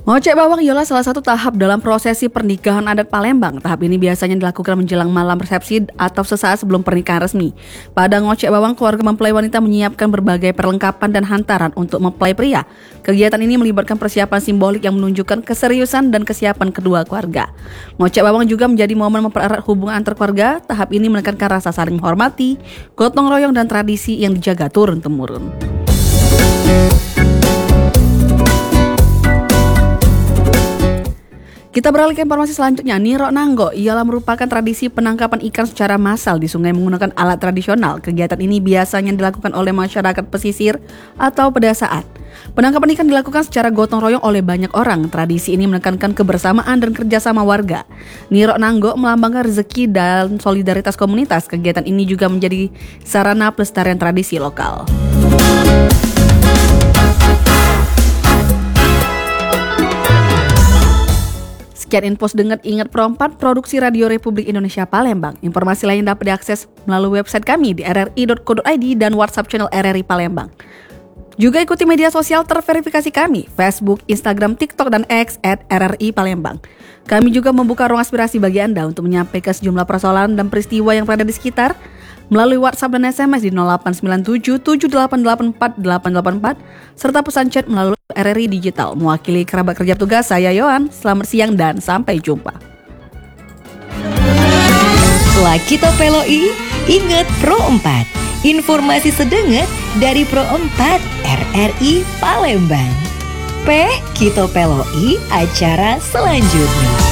Ngocek bawang ialah salah satu tahap dalam prosesi pernikahan adat Palembang. Tahap ini biasanya dilakukan menjelang malam resepsi atau sesaat sebelum pernikahan resmi. Pada ngocek bawang, keluarga mempelai wanita menyiapkan berbagai perlengkapan dan hantaran untuk mempelai pria. Kegiatan ini melibatkan persiapan simbolik yang menunjukkan keseriusan dan kesiapan kedua keluarga. Ngocek bawang juga menjadi momen mempererat hubungan antar keluarga. Tahap ini menekankan rasa saling menghormati, gotong royong dan tradisi yang dijaga turun-temurun. Kita beralih ke informasi selanjutnya. Nirok Nanggo ialah merupakan tradisi penangkapan ikan secara massal di sungai menggunakan alat tradisional. Kegiatan ini biasanya dilakukan oleh masyarakat pesisir atau pedesaan. Penangkapan ikan dilakukan secara gotong royong oleh banyak orang. Tradisi ini menekankan kebersamaan dan kerjasama warga. Nirok Nanggo melambangkan rezeki dan solidaritas komunitas. Kegiatan ini juga menjadi sarana pelestarian tradisi lokal. Sekian info Dengar Ingat Pro 4 Produksi Radio Republik Indonesia Palembang. Informasi lain dapat diakses melalui website kami di rri.co.id dan WhatsApp channel RRI Palembang. Juga ikuti media sosial terverifikasi kami, Facebook, Instagram, TikTok, dan X @RRI Palembang. Kami juga membuka ruang aspirasi bagi Anda untuk menyampaikan sejumlah persoalan dan peristiwa yang berada di sekitar melalui WhatsApp dan SMS di 0897 7884 884 serta pesan chat melalui RRI Digital. Mewakili kerabat kerja petugas, saya Yohan. Selamat siang dan sampai jumpa. Setelah kita peloi, ingat Pro 4. Informasi sedenget dari Pro 4 RRI Palembang. Kita peloi acara selanjutnya.